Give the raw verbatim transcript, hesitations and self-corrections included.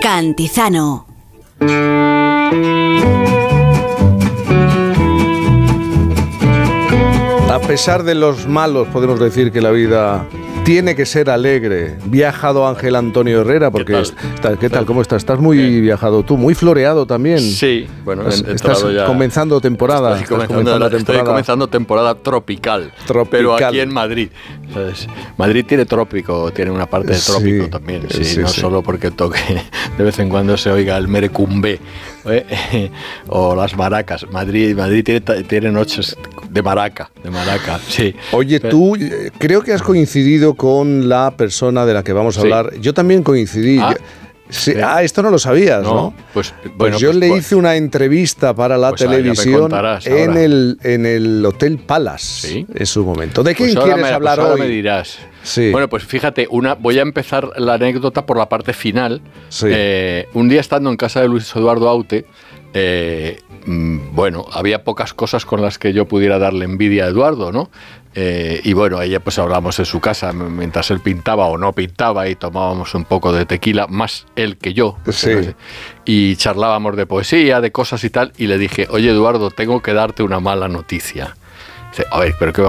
Cantizano. A pesar de los malos, podemos decir que la vida tiene que ser alegre. Viajado Ángel Antonio Herrera, porque ¿qué tal? Está, ¿qué tal? ¿Cómo estás? Estás muy Bien. viajado tú, muy floreado también. Sí, bueno, he estás ya, comenzando temporada. Estoy comenzando, comenzando, la, temporada. estoy comenzando temporada tropical, tropical, pero aquí en Madrid. ¿Sabes? Madrid tiene trópico, tiene una parte de trópico sí, también, sí, sí, no sí. solo porque toque de vez en cuando se oiga el merecumbé ¿eh? o las maracas. Madrid, Madrid tiene, tiene noches de maraca, de maraca, sí. Oye, pero, tú creo que has coincidido con la persona de la que vamos a sí. hablar. Yo también coincidí. Ah. Sí, ah, esto no lo sabías, ¿no? ¿no? Pues, bueno, pues yo pues, le pues, hice una entrevista para la pues televisión en el, en el Hotel Palace ¿Sí? en su momento. ¿De quién pues quieres me, hablar pues ahora hoy? me dirás. Sí. Bueno, pues fíjate, una, voy a empezar la anécdota por la parte final. Sí. Eh, un día estando en casa de Luis Eduardo Aute, eh, bueno, había pocas cosas con las que yo pudiera darle envidia a Eduardo, ¿no? Eh, y bueno, ella pues hablamos en su casa mientras él pintaba o no pintaba y tomábamos un poco de tequila, más él que yo, sí. no sé, y charlábamos de poesía, de cosas y tal, y le dije, oye Eduardo, tengo que darte una mala noticia. Dice, a ver, ¿pero qué